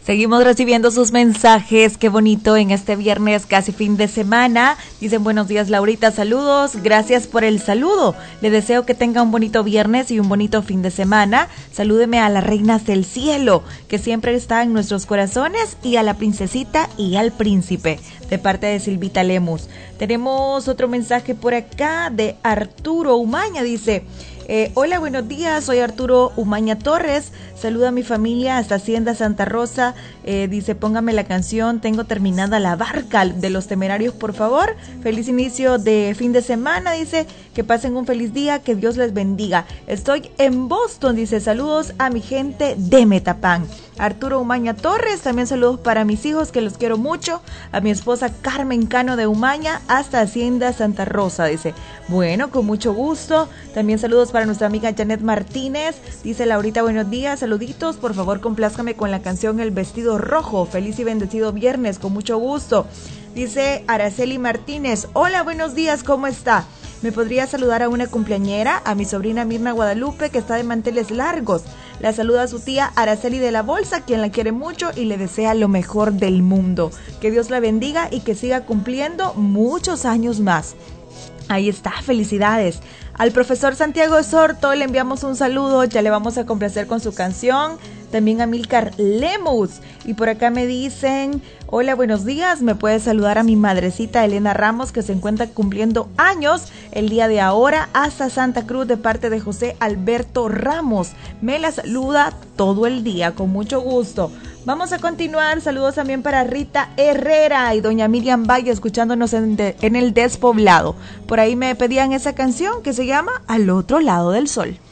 Seguimos recibiendo sus mensajes, qué bonito en este viernes casi fin de semana. Dicen buenos días Laurita, saludos, gracias por el saludo. Le deseo que tenga un bonito viernes y un bonito fin de semana. Salúdeme a las reinas del cielo, que siempre están en nuestros corazones, y a la princesita y al príncipe, de parte de Silvita Lemus. Tenemos otro mensaje por acá de Arturo Umaña, dice... hola, buenos días, soy Arturo Umaña Torres, saluda a mi familia hasta Hacienda Santa Rosa, dice póngame la canción, tengo terminada la barca de Los Temerarios, por favor, feliz inicio de fin de semana, dice, que pasen un feliz día, que Dios les bendiga, estoy en Boston, dice, saludos a mi gente de Metapán. Arturo Umaña Torres, también saludos para mis hijos que los quiero mucho, a mi esposa Carmen Cano de Umaña hasta Hacienda Santa Rosa, dice, bueno, con mucho gusto, también saludos para nuestra amiga Janet Martínez, dice Laurita, buenos días, saluditos, por favor complázcame con la canción El Vestido Rojo, feliz y bendecido viernes, con mucho gusto, dice Araceli Martínez, hola, buenos días, ¿cómo está? ¿Me podría saludar a una cumpleañera, a mi sobrina Mirna Guadalupe, que está de manteles largos? La saluda a su tía Araceli de la Bolsa, quien la quiere mucho y le desea lo mejor del mundo. Que Dios la bendiga y que siga cumpliendo muchos años más. Ahí está, felicidades. Al profesor Santiago Sorto le enviamos un saludo, ya le vamos a complacer con su canción. También a Milcar Lemus. Y por acá me dicen, hola, buenos días, me puedes saludar a mi madrecita Elena Ramos, que se encuentra cumpliendo años el día de ahora, hasta Santa Cruz, de parte de José Alberto Ramos. Me la saluda todo el día, con mucho gusto. Vamos a continuar, saludos también para Rita Herrera y doña Miriam Valle, escuchándonos en el Despoblado. Por ahí me pedían esa canción que se llama Al Otro Lado del Sol.